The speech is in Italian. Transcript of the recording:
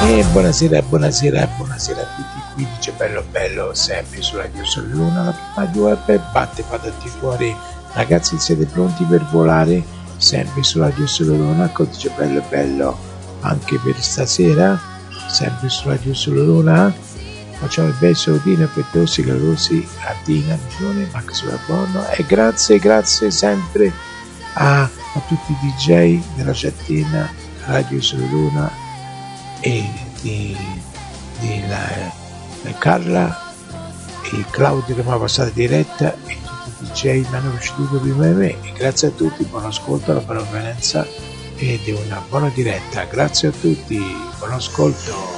E buonasera, buonasera, buonasera a tutti, qui dice bello, sempre su Radio Sole Luna, la prima web batte patate fuori. Ragazzi, siete pronti per volare? Sempre su Radio Sole Luna, codice bello, anche per stasera, sempre su Radio Sole Luna. Facciamo il bel salutino per Dossi, Calorosi, Ardina, Miglione, Max Buono e grazie sempre a tutti i DJ della chattina Radio Sole Luna e di Carla e Claudio che mi ha passato diretta e tutti i DJ mi hanno preceduto prima di me e grazie a tutti, buon ascolto, la buona prevenenza e di una buona diretta, grazie a tutti, buon ascolto.